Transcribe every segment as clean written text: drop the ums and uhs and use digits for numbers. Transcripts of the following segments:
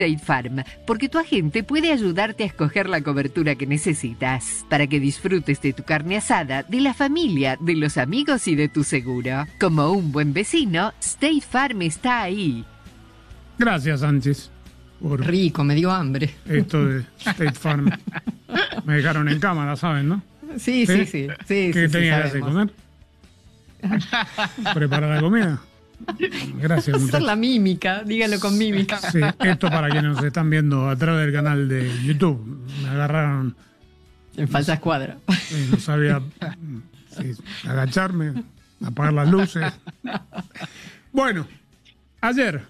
State Farm, porque tu agente puede ayudarte a escoger la cobertura que necesitas, para que disfrutes de tu carne asada, de la familia, de los amigos y de tu seguro. Como un buen vecino, State Farm está ahí. Gracias, Sánchez. Por rico, me dio hambre. Esto de State Farm. Me dejaron en cámara, ¿saben, no? Sí. ¿Qué tenía que hacer? ¿Comer? ¿Preparar la comida? Gracias, muchachos. Hacer la mímica, dígalo con mímica. Sí, esto para quienes nos están viendo a través del canal de YouTube. Me agarraron en falsa escuadra. No sabía agacharme, apagar las luces. Bueno, ayer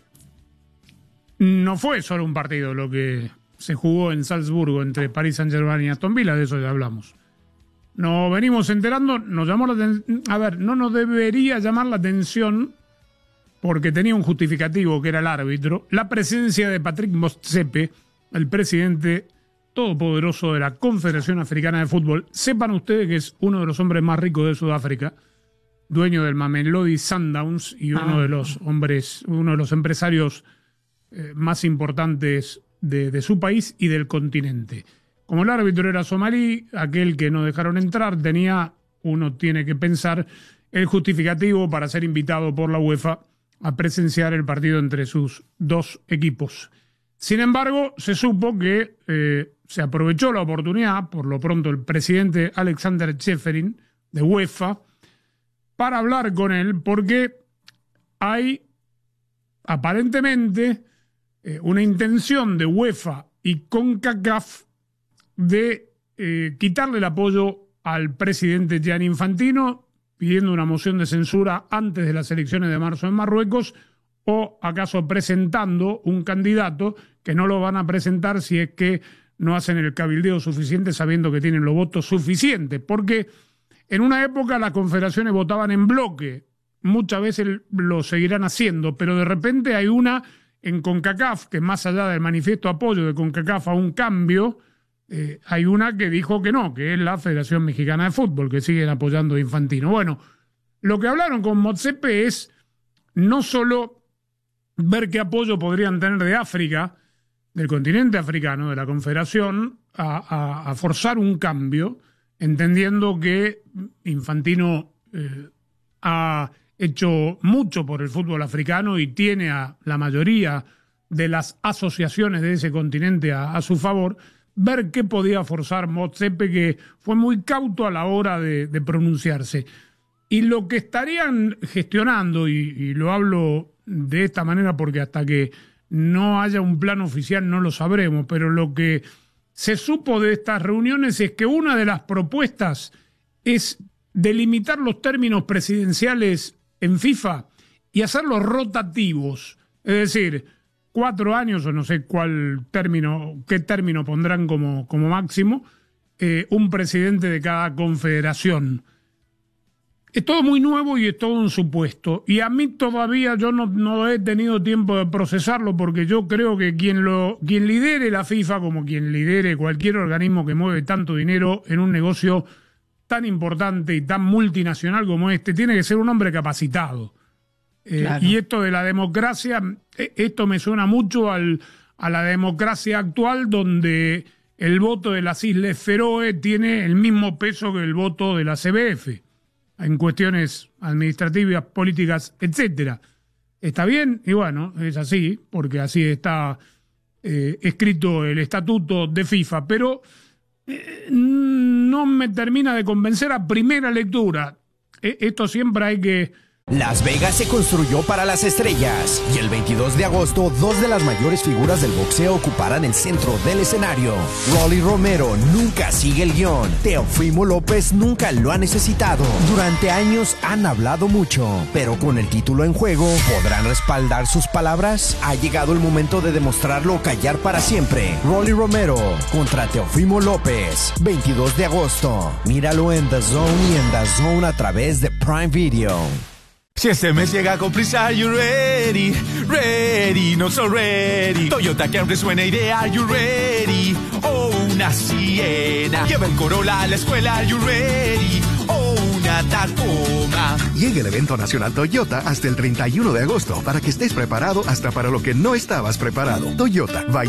no fue solo un partido lo que se jugó en Salzburgo entre Paris Saint-Germain y Aston Villa, de eso ya hablamos. Nos venimos enterando, nos llamó la atención, no nos debería llamar la atención porque tenía un justificativo que era el árbitro, la presencia de Patrick Motsepe, el presidente todopoderoso de la Confederación Africana de Fútbol. Sepan ustedes que es uno de los hombres más ricos de Sudáfrica, dueño del Mamelodi Sundowns y uno de los empresarios más importantes de su país y del continente. Como el árbitro era somalí, aquel que no dejaron entrar uno tiene que pensar, el justificativo para ser invitado por la UEFA a presenciar el partido entre sus dos equipos. Sin embargo, se supo que se aprovechó la oportunidad, por lo pronto el presidente Alexander Ceferin de UEFA, para hablar con él, porque hay aparentemente una intención de UEFA y CONCACAF de quitarle el apoyo al presidente Gianni Infantino, pidiendo una moción de censura antes de las elecciones de marzo en Marruecos, o acaso presentando un candidato que no lo van a presentar si es que no hacen el cabildeo suficiente sabiendo que tienen los votos suficientes, porque en una época las confederaciones votaban en bloque, muchas veces lo seguirán haciendo, pero de repente hay una en CONCACAF, que más allá del manifiesto apoyo de CONCACAF a un cambio, hay una que dijo que no, que es la Federación Mexicana de Fútbol, que siguen apoyando a Infantino. Bueno, lo que hablaron con Motsepe es no solo ver qué apoyo podrían tener de África, del continente africano, de la Confederación, a forzar un cambio, entendiendo que Infantino ha hecho mucho por el fútbol africano y tiene a la mayoría de las asociaciones de ese continente a su favor, ver qué podía forzar Motsepe, que fue muy cauto a la hora de pronunciarse. Y lo que estarían gestionando, y lo hablo de esta manera porque hasta que no haya un plan oficial no lo sabremos, pero lo que se supo de estas reuniones es que una de las propuestas es delimitar los términos presidenciales en FIFA y hacerlos rotativos, es decir, 4 años o no sé qué término pondrán como máximo, un presidente de cada confederación. Es todo muy nuevo y es todo un supuesto. Y a mí todavía yo no he tenido tiempo de procesarlo porque yo creo que quien lidere la FIFA, como quien lidere cualquier organismo que mueve tanto dinero en un negocio tan importante y tan multinacional como este, tiene que ser un hombre capacitado. Claro. Y esto de la democracia, esto me suena mucho a la democracia actual, donde el voto de las Islas Feroe tiene el mismo peso que el voto de la CBF en cuestiones administrativas, políticas, etcétera. ¿Está bien? Y bueno, es así, porque así está escrito el estatuto de FIFA, pero no me termina de convencer a primera lectura. Esto siempre hay que... Las Vegas se construyó para las estrellas y el 22 de agosto 2 de las mayores figuras del boxeo ocuparán el centro del escenario. Rolly Romero nunca sigue el guión. Teofimo López nunca lo ha necesitado. Durante años han hablado mucho, pero con el título en juego, ¿podrán respaldar sus palabras? Ha llegado el momento de demostrarlo o callar para siempre. Rolly Romero contra Teofimo López, 22 de agosto. Míralo en The Zone y en The Zone a través de Prime Video. Si este mes llega con prisa, are you ready? Ready, not so ready. Toyota Camry suena idea, are you ready? Oh, una Siena. Lleva el Corolla a la escuela, are you ready? Oh, una a Tacoma. Llega el evento nacional Toyota hasta el 31 de agosto para que estés preparado hasta para lo que no estabas preparado. Toyota, vaya